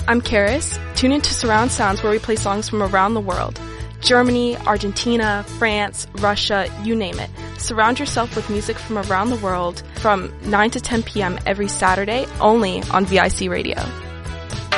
I'm Karis. Tune into Surround Sounds where we play songs from around the world. Germany, Argentina, France, Russia, you name it. Surround yourself with music from around the world from 9 to 10 p.m. every Saturday, only on VIC Radio.